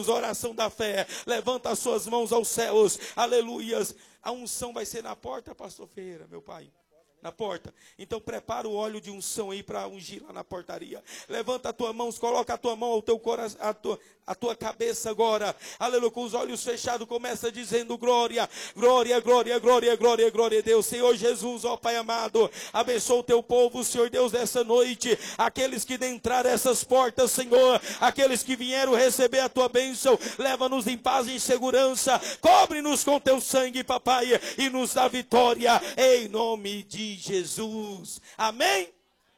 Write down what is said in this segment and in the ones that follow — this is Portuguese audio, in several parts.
Oração da fé, levanta as suas mãos aos céus, aleluias. A unção vai ser na porta, pastor Ferreira, meu pai. Na porta. Então prepara o óleo de unção aí para ungir lá na portaria. Levanta as tuas mãos, coloca a tua mão ao teu coração, a tua cabeça agora. Aleluia, com os olhos fechados, começa dizendo glória, glória, glória, glória, glória, glória a Deus. Senhor Jesus, ó Pai amado, abençoa o teu povo, Senhor Deus, dessa noite. Aqueles que entraram essas portas, Senhor, aqueles que vieram receber a tua bênção, leva-nos em paz e em segurança. Cobre-nos com teu sangue, papai, e nos dá vitória, em nome de Jesus. Amém?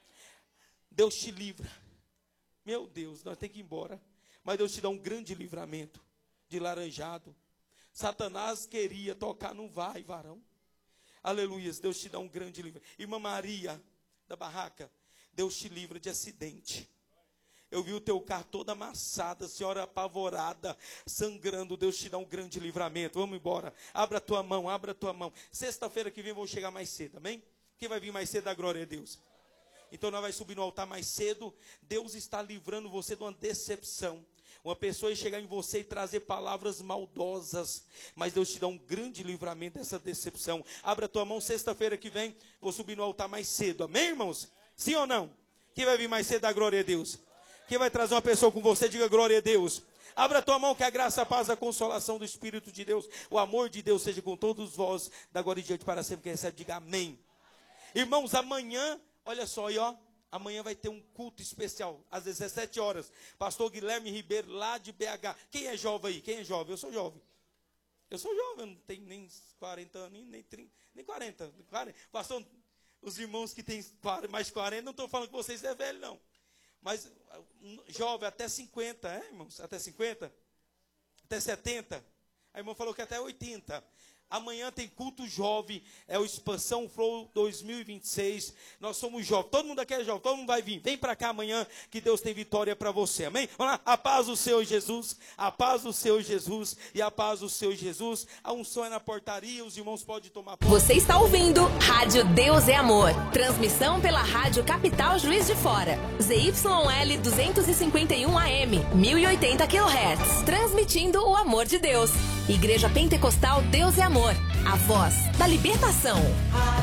Deus te livra. Meu Deus, nós temos que ir embora. Mas Deus te dá um grande livramento de laranjado. Satanás queria tocar, não vai, varão. Aleluia, Deus te dá um grande livramento. Irmã Maria, da barraca, Deus te livra de acidente. Eu vi o teu carro todo amassado, a senhora apavorada, sangrando. Deus te dá um grande livramento. Vamos embora. Abra a tua mão, abra a tua mão. Sexta-feira que vem eu vou chegar mais cedo, amém? Quem vai vir mais cedo, dá glória a Deus. Então nós vamos subir no altar mais cedo. Deus está livrando você de uma decepção. Uma pessoa ia chegar em você e trazer palavras maldosas. Mas Deus te dá um grande livramento dessa decepção. Abra a tua mão, sexta-feira que vem, vou subir no altar mais cedo. Amém, irmãos? Sim ou não? Quem vai vir mais cedo, dá glória a Deus. Quem vai trazer uma pessoa com você, diga glória a Deus. Abra a tua mão, que a graça, a paz, a consolação do Espírito de Deus, o amor de Deus seja com todos vós, da agora em diante para sempre. Quem recebe, diga amém. Irmãos, amanhã, olha só aí, ó. Amanhã vai ter um culto especial, às 17 horas. Pastor Guilherme Ribeiro, lá de BH. Quem é jovem aí? Quem é jovem? Eu sou jovem. Eu sou jovem, eu não tenho nem 40 anos, nem 30, nem 40. Pastor, os irmãos que têm mais de 40, não estou falando que vocês é velho, não. Mas jovem até 50, irmãos? Até 50? Até 70? A irmã falou que até 80. Amanhã tem culto jovem, é o Expansão Flow 2026. Nós somos jovens, todo mundo aqui é jovem, todo mundo vai vir. Vem para cá amanhã que Deus tem vitória para você, amém? Vamos lá, a paz do Senhor Jesus, a paz do Senhor Jesus e a paz do Senhor Jesus. A unção é na portaria, os irmãos podem tomar posse. Você está ouvindo Rádio Deus é Amor. Transmissão pela Rádio Capital Juiz de Fora. ZYL 251 AM, 1080 kHz. Transmitindo o amor de Deus. Igreja Pentecostal Deus é Amor. A voz da libertação.